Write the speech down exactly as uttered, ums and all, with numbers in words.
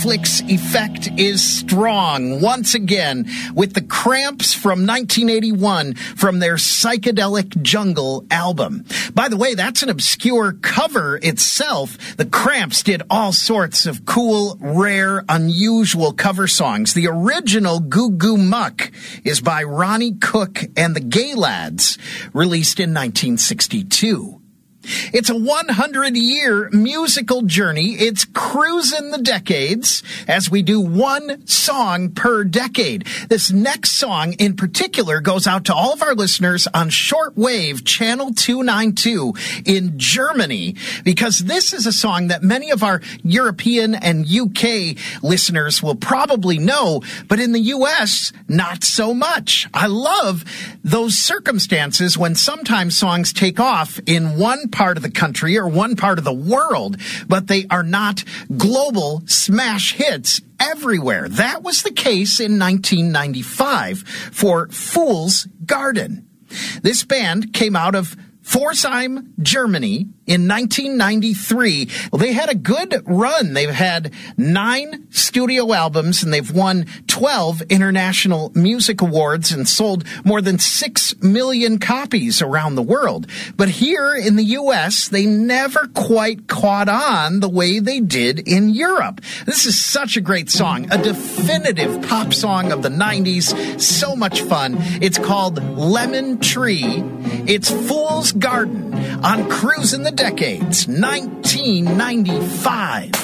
Netflix effect is strong once again with the Cramps from nineteen eighty-one from their Psychedelic Jungle album. By the way, that's an obscure cover itself. The Cramps did all sorts of cool, rare, unusual cover songs. The original Goo Goo Muck is by Ronnie Cook and the Gay Lads, released in nineteen sixty-two. It's a one hundred year musical journey. It's cruising the decades as we do one song per decade. This next song in particular goes out to all of our listeners on shortwave channel two ninety-two in Germany, because this is a song that many of our European and U K listeners will probably know, but in the U S, not so much. I love those circumstances when sometimes songs take off in one part of the country or one part of the world, but they are not global smash hits everywhere. That was the case in nineteen ninety-five for Fool's Garden. This band came out of Pforzheim, Germany in nineteen ninety-three. Well, they had a good run. They've had nine studio albums and they've won twelve international music awards and sold more than six million copies around the world. But here in the U S, they never quite caught on the way they did in Europe. This is such a great song, a definitive pop song of the nineties. So much fun. It's called Lemon Tree. It's Fool's Garden on Cruising the Decades, nineteen ninety-five.